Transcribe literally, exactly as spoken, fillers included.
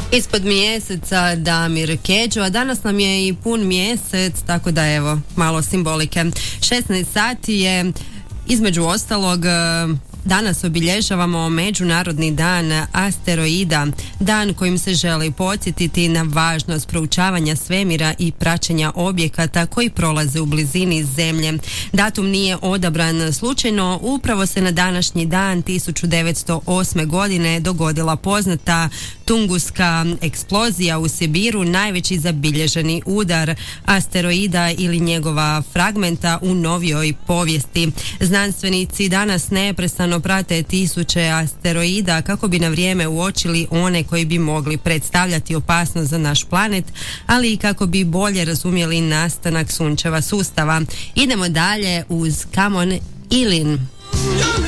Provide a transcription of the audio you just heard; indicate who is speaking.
Speaker 1: Ispod mjeseca Damir Kedžo, a danas nam je i pun mjesec, tako da evo, malo simbolike. šesnaest sati je, između ostalog, danas obilježavamo Međunarodni dan asteroida, dan kojim se želi podsjetiti na važnost proučavanja svemira i praćenja objekata koji prolaze u blizini Zemlje. Datum nije odabran slučajno, upravo se na današnji dan tisuću devetsto osme. godine dogodila poznata Tunguska eksplozija u Sibiru, najveći zabilježeni udar asteroida ili njegova fragmenta u novijoj povijesti. Znanstvenici danas neprestano prate tisuće asteroida kako bi na vrijeme uočili one koji bi mogli predstavljati opasnost za naš planet, ali i kako bi bolje razumjeli nastanak sunčeva sustava. Idemo dalje uz Come on Eileen.